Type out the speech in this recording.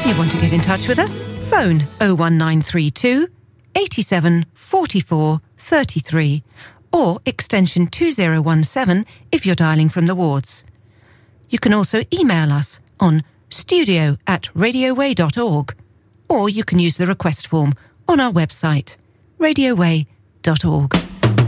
you want to get in touch with us, phone 01932 87 44 33 or extension 2017 if you're dialing from the wards. You can also email us on studio@radioway.org, or you can use the request form on our website, radioway.org.